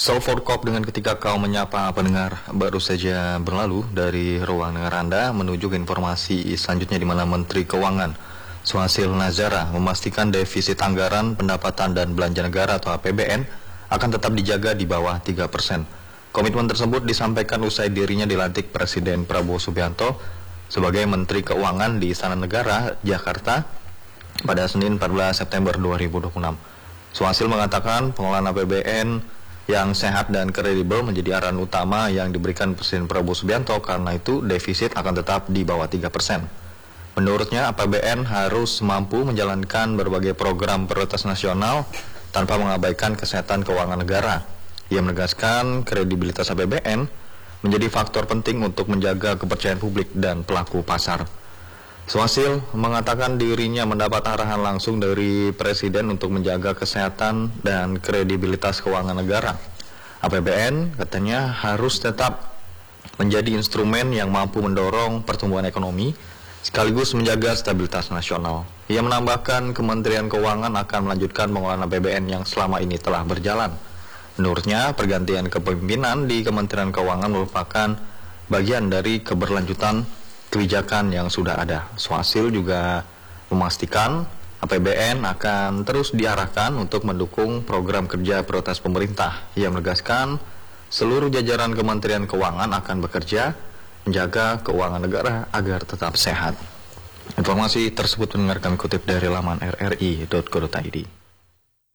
Cop dengan ketika kau menyapa pendengar baru saja berlalu dari ruang dengar Anda menuju ke informasi selanjutnya di mana Menteri Keuangan Suhasil Nazara memastikan defisit anggaran pendapatan dan belanja negara atau APBN akan tetap dijaga di bawah 3%. Komitmen tersebut disampaikan usai dirinya dilantik Presiden Prabowo Subianto sebagai Menteri Keuangan di Istana Negara, Jakarta pada Senin 14 September 2026. Suhasil mengatakan pengelolaan APBN yang sehat dan kredibel menjadi arahan utama yang diberikan Presiden Prabowo Subianto, karena itu defisit akan tetap di bawah 3%. Menurutnya, APBN harus mampu menjalankan berbagai program prioritas nasional tanpa mengabaikan kesehatan keuangan negara. Ia menegaskan kredibilitas APBN menjadi faktor penting untuk menjaga kepercayaan publik dan pelaku pasar. Suhasil mengatakan dirinya mendapat arahan langsung dari Presiden untuk menjaga kesehatan dan kredibilitas keuangan negara. APBN katanya harus tetap menjadi instrumen yang mampu mendorong pertumbuhan ekonomi sekaligus menjaga stabilitas nasional. Ia menambahkan Kementerian Keuangan akan melanjutkan pengelolaan APBN yang selama ini telah berjalan. Menurutnya, pergantian kepemimpinan di Kementerian Keuangan merupakan bagian dari keberlanjutan kebijakan yang sudah ada. Suhasil juga memastikan APBN akan terus diarahkan untuk mendukung program kerja prioritas pemerintah. Ia menegaskan seluruh jajaran Kementerian Keuangan akan bekerja menjaga keuangan negara agar tetap sehat. Informasi tersebut pendengar kami kutip dari laman rri.co.id.